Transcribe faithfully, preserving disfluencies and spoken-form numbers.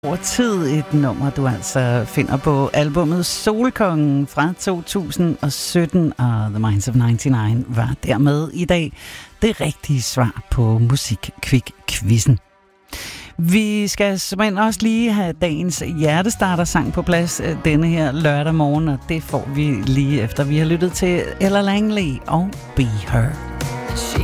Over tid et nummer, du altså finder på albumet Solkongen fra to tusind og sytten, og The Minds of nioghalvfems var dermed i dag det rigtige svar på Musikquick-quizzen. Vi skal simpelthen også lige have dagens hjertestarter-sang på plads denne her lørdag morgen, og det får vi lige efter vi har lyttet til Ella Langley og Be Her.